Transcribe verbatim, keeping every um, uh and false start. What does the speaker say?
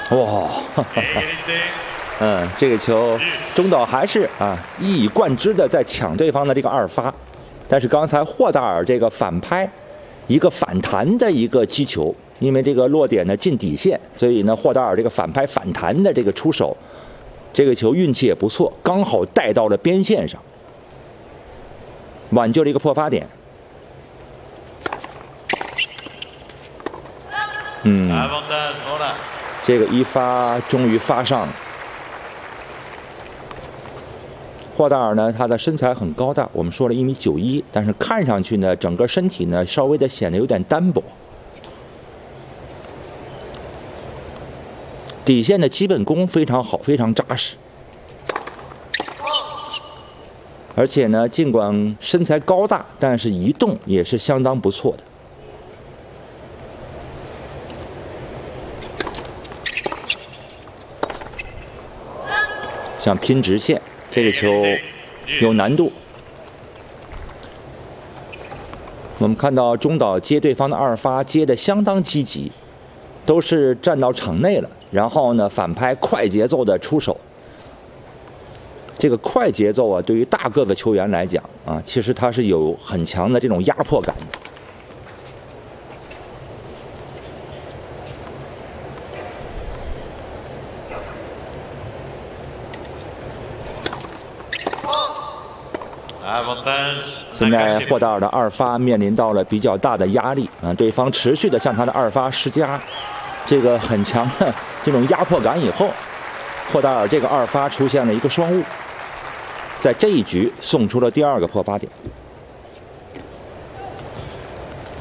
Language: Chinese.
哇，嗯，这个球中岛还是啊一以贯之的在抢对方的这个二发，但是刚才霍达尔这个反拍，一个反弹的一个击球，因为这个落点呢近底线，所以呢霍达尔这个反拍反弹的这个出手，这个球运气也不错，刚好带到了边线上，挽救了一个破发点。嗯，这个一发终于发上了。霍达尔呢，他的身材很高大，我们说了一米九一，但是看上去呢，整个身体呢稍微的显得有点单薄。底线的基本功非常好，非常扎实。而且呢，尽管身材高大，但是移动也是相当不错的。想拼直线，这个球有难度。我们看到中岛接对方的二发接得相当积极，都是站到场内了，然后呢反拍快节奏的出手。这个快节奏啊，对于大个子球员来讲啊，其实他是有很强的这种压迫感的。现在霍达尔的二发面临到了比较大的压力啊，对方持续的向他的二发施加这个很强的这种压迫感以后，霍达尔这个二发出现了一个双误，在这一局送出了第二个破发点。